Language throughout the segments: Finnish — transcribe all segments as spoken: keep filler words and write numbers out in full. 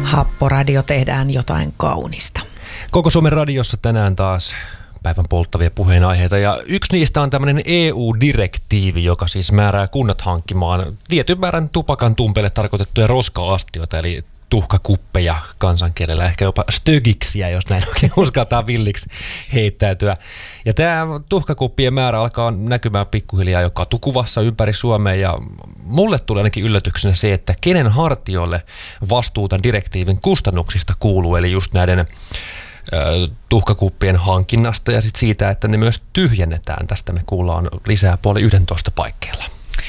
Happoradio, tehdään jotain kaunista. Koko Suomen radiossa tänään taas päivän polttavia puheenaiheita, ja yksi niistä on tämmöinen E U-direktiivi, joka siis määrää kunnat hankkimaan tietyn määrän tupakan tumpeille tarkoitettuja roska-astioita, eli tuhkakuppeja kansankielellä, ehkä jopa stögiksiä, jos näin oikein uskaltaa villiksi heittäytyä. Ja tämä tuhkakuppien määrä alkaa näkymään pikkuhiljaa jo katukuvassa ympäri Suomea, ja mulle tuli ainakin yllätyksenä se, että kenen hartioille vastuu tämän direktiivin kustannuksista kuuluu, eli just näiden tuhkakuppien hankinnasta ja sitten siitä, että ne myös tyhjennetään. Tästä me kuullaan lisää puoli yhdentoista paikkeilla.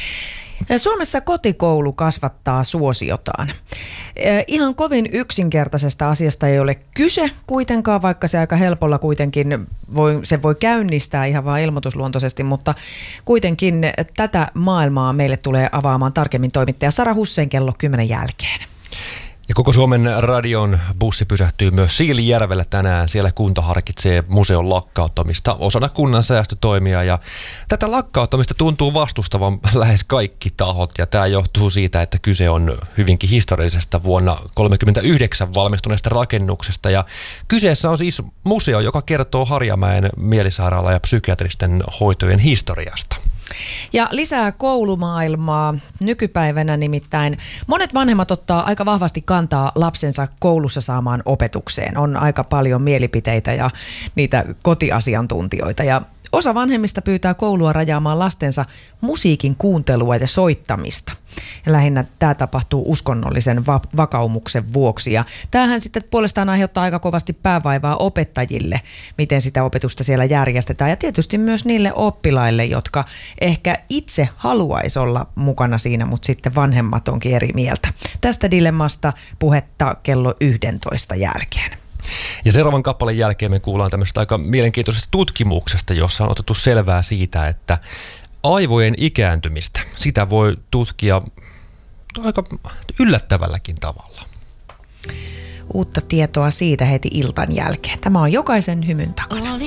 Suomessa kotikoulu kasvattaa suosiotaan. Ihan kovin yksinkertaisesta asiasta ei ole kyse kuitenkaan, vaikka se aika helpolla kuitenkin voi, se voi käynnistää ihan vaan ilmoitusluontoisesti, mutta kuitenkin tätä maailmaa meille tulee avaamaan tarkemmin toimittaja Sara Hussein kello kymmenen jälkeen. Ja koko Suomen radion bussi pysähtyy myös Siilinjärvellä tänään. Siellä kunta harkitsee museon lakkauttamista osana kunnan säästötoimia. Ja tätä lakkauttamista tuntuu vastustavan lähes kaikki tahot. Ja tämä johtuu siitä, että kyse on hyvinkin historiallisesta vuonna tuhatyhdeksänsataakolmekymmentäyhdeksän valmistuneesta rakennuksesta. Ja kyseessä on siis museo, joka kertoo Harjamäen mielisairaala- ja psykiatristen hoitojen historiasta. Ja lisää koulumaailmaa nykypäivänä, nimittäin monet vanhemmat ottaa aika vahvasti kantaa lapsensa koulussa saamaan opetukseen. On aika paljon mielipiteitä ja niitä kotiasiantuntijoita, ja osa vanhemmista pyytää koulua rajaamaan lastensa musiikin kuuntelua ja soittamista. Ja lähinnä tämä tapahtuu uskonnollisen va- vakaumuksen vuoksi. Ja tämähän sitten puolestaan aiheuttaa aika kovasti päävaivaa opettajille, miten sitä opetusta siellä järjestetään. Ja tietysti myös niille oppilaille, jotka ehkä itse haluaisi olla mukana siinä, mutta sitten vanhemmat onkin eri mieltä. Tästä dilemmasta puhetta kello yhdentoista jälkeen. Ja seuraavan kappaleen jälkeen me kuullaan tämmöisestä aika mielenkiintoisesta tutkimuksesta, jossa on otettu selvää siitä, että aivojen ikääntymistä, sitä voi tutkia aika yllättävälläkin tavalla. Uutta tietoa siitä heti iltan jälkeen. Tämä on Jokaisen hymyn takana.